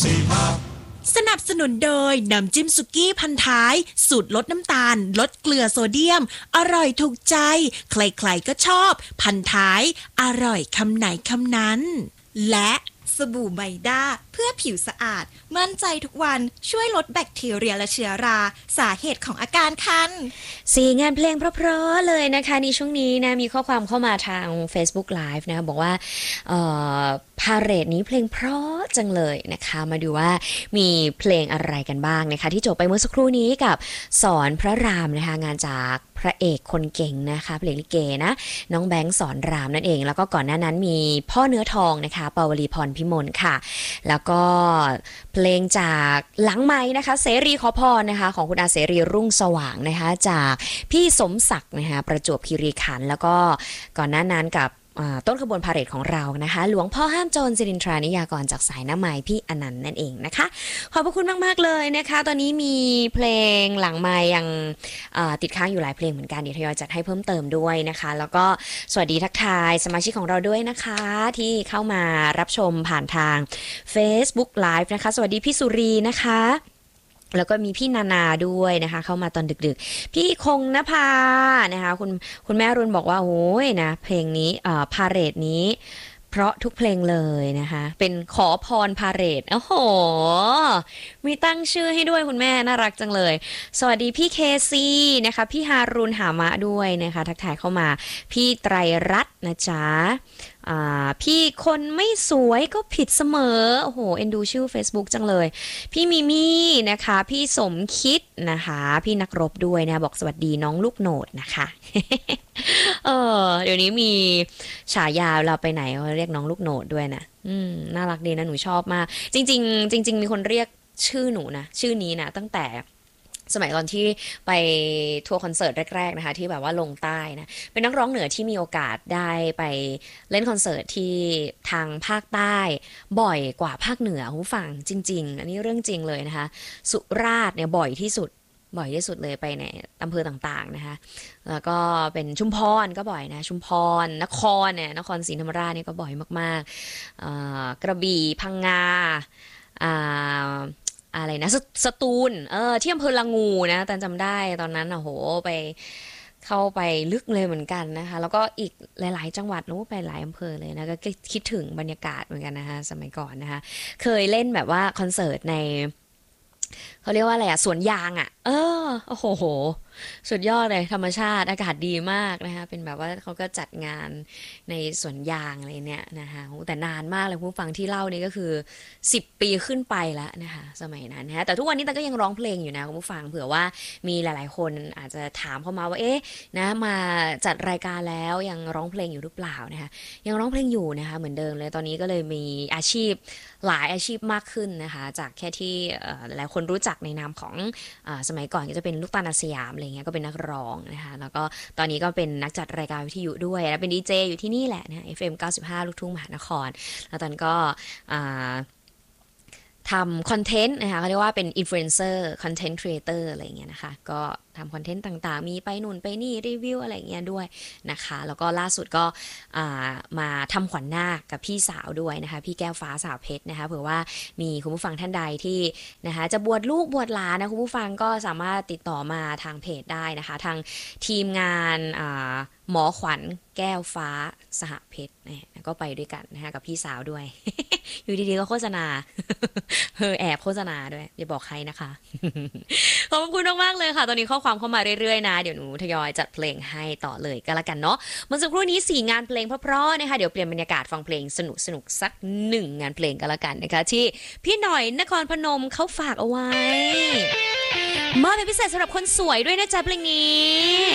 สนับสนุนโดยน้ำจิ้มสุกี้พันท้ายสูตรลดน้ำตาลลดเกลือโซเดียมอร่อยถูกใจใครๆก็ชอบพันท้ายอร่อยคำไหนคำนั้นและสบู่ไบด้าเพื่อผิวสะอาดมั่นใจทุกวันช่วยลดแบคทีเรียและเชื้อราสาเหตุของอาการคันงานเพลงเพราะๆเลยนะคะในช่วงนี้นะมีข้อความเข้ามาทาง Facebook Live นะบอกว่าพาเหรดนี้เพลงเพราะจังเลยนะคะมาดูว่ามีเพลงอะไรกันบ้างนะคะที่จบไปเมื่อสักครู่นี้กับสอนพระรามนะคะงานจากพระเอกคนเก่งนะคะเพลงลิเกนะน้องแบงค์สอนรามนั่นเองแล้วก็ก่อนหน้านั้นมีพ่อเนื้อทองนะคะปวลีพรพิมลค่ะแล้วก็เพลงจากหลังไม้นะคะเสรีขอพรนะคะของคุณอาเสรีรุ่งสว่างนะคะจากพี่สมศักดิ์นะคะประจวบคีรีขันธ์แล้วก็ก่อนหน้านั้นกับต้นขบวนพาเหรดของเรานะคะหลวงพ่อห้ามโจรสิรินทรานิยากรจากสายน้ำไม้พี่อนันต์นั่นเองนะคะขอบพระคุณมากๆเลยนะคะตอนนี้มีเพลงหลังไม้ยังติดค้างอยู่หลายเพลงเหมือนกันเดี๋ยวทยอยจัดให้เพิ่มเติมด้วยนะคะแล้วก็สวัสดีทักทายสมาชิกของเราด้วยนะคะที่เข้ามารับชมผ่านทาง Facebook Live นะคะสวัสดีพี่สุรีนะคะแล้วก็มีพี่นานาด้วยนะคะเข้ามาตอนดึกๆพี่คงนภานะคะคุณแม่รุ่นบอกว่าโอ้ยนะเพลงนี้พาเหรดนี้เพราะทุกเพลงเลยนะคะเป็นขอพรพาเหรดโอ้โหมีตั้งชื่อให้ด้วยคุณแม่น่ารักจังเลยสวัสดีพี่เคซีนะคะพี่ฮารุนหามะด้วยนะคะทักทายเข้ามาพี่ไตรรัตน์นะจ๊ะพี่คนไม่สวยก็ผิดเสมอโอ้โหเอ็นดูชื่อ Facebook จังเลยพี่มิมี่นะคะพี่สมคิดนะคะพี่นักรบด้วยนะบอกสวัสดีน้องลูกโหนดนะคะ เดี๋ยวนี้มีฉายาเราไปไหนเขาเรียกน้องลูกโหนดด้วยนะน่ารักดีนะหนูชอบมากจริงๆจริงๆมีคนเรียกชื่อหนูนะชื่อนี้นะตั้งแต่สมัยตอนที่ไปทัวร์คอนเสิร์ตแรกๆนะคะที่แบบว่าลงใต้นะเป็นนักร้องเหนือที่มีโอกาสได้ไปเล่นคอนเสิร์ตที่ทางภาคใต้บ่อยกว่าภาคเหนือผู้ฟังจริงๆอันนี้เรื่องจริงเลยนะคะสุราษฎร์เนี่ยบ่อยที่สุดเลยไปในอำเภอต่างๆนะคะแล้วก็เป็นชุมพรก็บ่อยนะชุมพรนครเนี่ยนครศรีธรรมราชเนี่ยก็บ่อยมากๆกระบี่พังงาอะไรนะสตูลที่อำเภอละงูนะแต่จำได้ตอนนั้นโอ้โหไปเข้าไปลึกเลยเหมือนกันนะคะแล้วก็อีกหลายๆจังหวัดนู้ไปหลายอำเภอเลยนะก็คิดถึงบรรยากาศเหมือนกันนะคะสมัยก่อนนะคะเคยเล่นแบบว่าคอนเสิร์ตในเขาเรียกว่าอะไรสวนยางโอ้โหสุดยอดเลยธรรมชาติอากาศดีมากนะคะเป็นแบบว่าเขาก็จัดงานในสวนยางอะไรเนี่ยนะคะแต่นานมากเลยผู้ฟังที่เล่านี่ก็คือ10 ปีขึ้นไปแล้วนะคะสมัยนั้นนะแต่ทุกวันนี้แต่ก็ยังร้องเพลงอยู่นะคุณผู้ฟังเผื่อว่ามีหลายๆคนอาจจะถามเข้ามาว่านะมาจัดรายการแล้วยังร้องเพลงอยู่หรือเปล่านะคะยังร้องเพลงอยู่นะคะเหมือนเดิมเลยตอนนี้ก็เลยมีอาชีพหลายอาชีพมากขึ้นนะคะจากแค่ที่หลายคนรู้จักในนามของสมัยก่อนก็จะเป็นลูกตาลอาสยามอะไรเงี้ยก็เป็นนักร้องนะคะแล้วก็ตอนนี้ก็เป็นนักจัดรายการวิทยุด้วยและเป็นดีเจอยู่ที่นี่แหละนะ FM 95ลูกทุ่งมหานครแล้วตอนก็ทำคอนเทนต์นะคะเขาเรียกว่าเป็นอินฟลูเอนเซอร์คอนเทนต์ครีเอเตอร์อะไรเงี้ยนะคะก็ทำคอนเทนต์ต่างๆมีไปนู่นไปนี่รีวิวอะไรเงี้ยด้วยนะคะแล้วก็ล่าสุดก็มาทำขวัญนาคกับพี่สาวด้วยนะคะพี่แก้วฟ้าสาวเพชรนะคะเผื่อว่ามีคุณผู้ฟังท่านใดที่นะคะจะบวชลูกบวชหลานนะคุณผู้ฟังก็สามารถติดต่อมาทางเพจได้นะคะทางทีมงานหมอขวัญแก้วฟ้าสหเพชรก็ไปด้วยกันนะคะกับพี่สาวด้วย อยู่ดีๆก็โฆษณา แอบโฆษณาด้วยอย่าบอกใครนะคะ ขอบคุณมากๆเลยค่ะตอนนี้ข้อความเข้ามาเรื่อยๆนะเดี๋ยวหนูทยอยจัดเพลงให้ต่อเลยก็แล้วกันเนาะเมื่อสักครู่นี้4 งานเพลงเพราะๆนะคะเดี๋ยวเปลี่ยนบรรยากาศฟังเพลงสนุกๆสัก1 งานเพลงก็แล้วกันนะคะที่พี่หน่อยนครพนมเขาฝากเอาไว้มอบเป็นพิเศษสำหรับคนสวยด้วยนะจ๊ะเพลงนี้